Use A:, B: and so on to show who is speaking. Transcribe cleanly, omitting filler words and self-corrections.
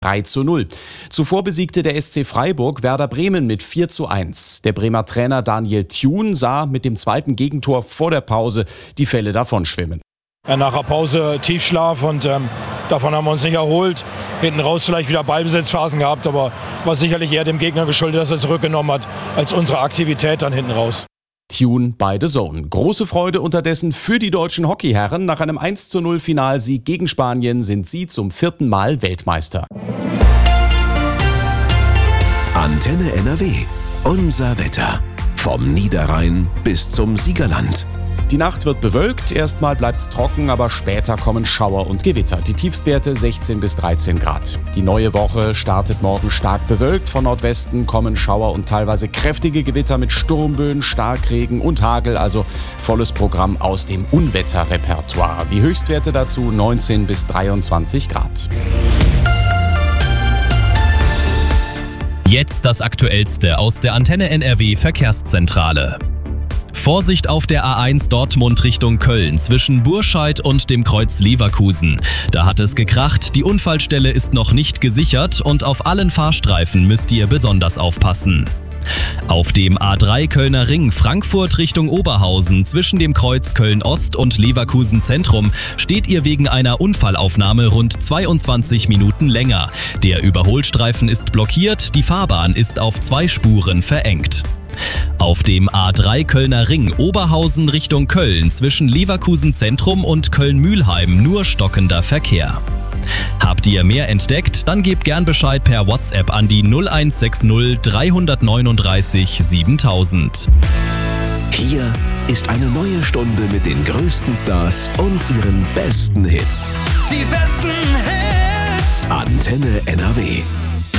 A: 3:0. Zuvor besiegte der SC Freiburg Werder Bremen mit 4:1. Der Bremer Trainer Daniel Thun sah mit dem zweiten Gegentor vor der Pause die Fälle davonschwimmen.
B: Nach der Pause Tiefschlaf und davon haben wir uns nicht erholt. Hinten raus vielleicht wieder Ballbesitzphasen gehabt, aber war sicherlich eher dem Gegner geschuldet, dass er zurückgenommen hat, als unsere Aktivität dann hinten raus.
A: Thun bei The Zone. Große Freude unterdessen für die deutschen Hockeyherren. Nach einem 1:0 Finalsieg gegen Spanien sind sie zum 4. Mal Weltmeister.
C: Antenne NRW. Unser Wetter. Vom Niederrhein bis zum Siegerland.
A: Die Nacht wird bewölkt, erstmal bleibt's trocken, aber später kommen Schauer und Gewitter. Die Tiefstwerte 16 bis 13 Grad. Die neue Woche startet morgen stark bewölkt. Von Nordwesten kommen Schauer und teilweise kräftige Gewitter mit Sturmböen, Starkregen und Hagel, also volles Programm aus dem Unwetterrepertoire. Die Höchstwerte dazu 19 bis 23 Grad.
D: Jetzt das Aktuellste aus der Antenne NRW Verkehrszentrale. Vorsicht auf der A1 Dortmund Richtung Köln zwischen Burscheid und dem Kreuz Leverkusen. Da hat es gekracht, die Unfallstelle ist noch nicht gesichert und auf allen Fahrstreifen müsst ihr besonders aufpassen. Auf dem A3 Kölner Ring Frankfurt Richtung Oberhausen zwischen dem Kreuz Köln-Ost und Leverkusen Zentrum steht ihr wegen einer Unfallaufnahme rund 22 Minuten länger. Der Überholstreifen ist blockiert, die Fahrbahn ist auf 2 Spuren verengt. Auf dem A3 Kölner Ring Oberhausen Richtung Köln zwischen Leverkusen Zentrum und Köln-Mühlheim nur stockender Verkehr. Habt ihr mehr entdeckt? Dann gebt gern Bescheid per WhatsApp an die 0160 339 7000.
C: Hier ist eine neue Stunde mit den größten Stars und ihren besten Hits.
E: Die besten Hits.
C: Antenne NRW.